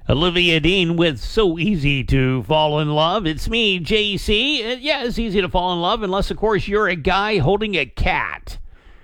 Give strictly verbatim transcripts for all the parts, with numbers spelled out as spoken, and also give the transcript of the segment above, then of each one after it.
Olivia Dean with So Easy to Fall in Love. It's me, J C. Uh, yeah, it's easy to fall in love unless, of course, you're a guy holding a cat.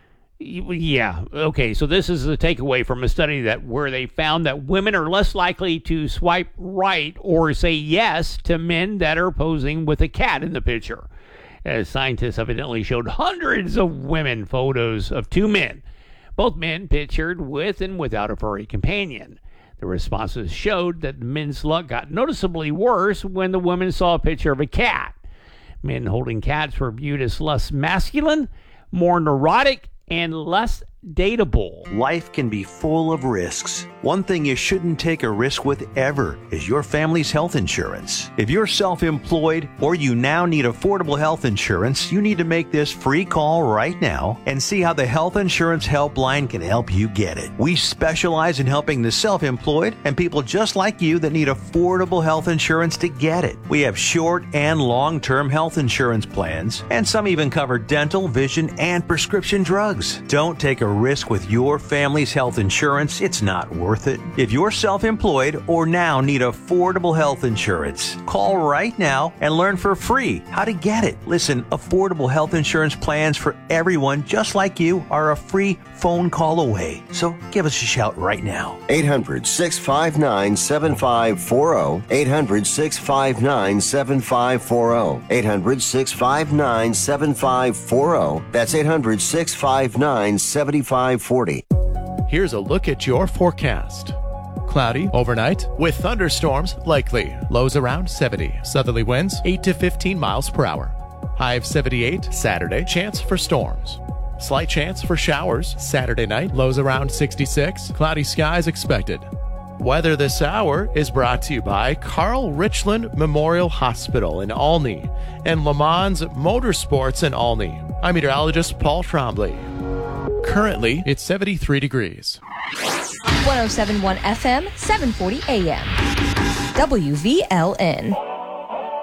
Yeah, okay, so this is a takeaway from a study that where they found that women are less likely to swipe right or say yes to men that are posing with a cat in the picture. As scientists evidently showed hundreds of women photos of two men, both men pictured with and without a furry companion. The responses showed that the men's luck got noticeably worse when the women saw a picture of a cat. Men holding cats were viewed as less masculine, more neurotic, and less dateable. Life can be full of risks. One thing you shouldn't take a risk with ever is your family's health insurance. If you're self-employed or you now need affordable health insurance, you need to make this free call right now and see how the Health Insurance Helpline can help you get it. We specialize in helping the self-employed and people just like you that need affordable health insurance to get it. We have short and long-term health insurance plans, and some even cover dental, vision, and prescription drugs. Don't take a risk with your family's health insurance. It's not worth it. If you're self-employed or now need affordable health insurance, call right now and learn for free how to get it. Listen, affordable health insurance plans for everyone just like you are a free phone call away. So give us a shout right now. eight hundred, six five nine, seven five four zero. eight hundred, six five nine, seven five four zero. eight hundred, six five nine, seven five four zero. That's eight hundred, six five nine, seven five four zero. Here's a look at your forecast. Cloudy overnight with thunderstorms likely. Lows around seventy. Southerly winds eight to fifteen miles per hour. High of seventy-eight Saturday. Chance for storms. Slight chance for showers Saturday night. Lows around sixty-six. Cloudy skies expected. Weather this hour is brought to you by Carl Richland Memorial Hospital in Olney and Le Mans Motorsports in Olney. I'm meteorologist Paul Trombley. Currently, it's seventy-three degrees. one oh seven point one F M, seven forty A M. W V L N.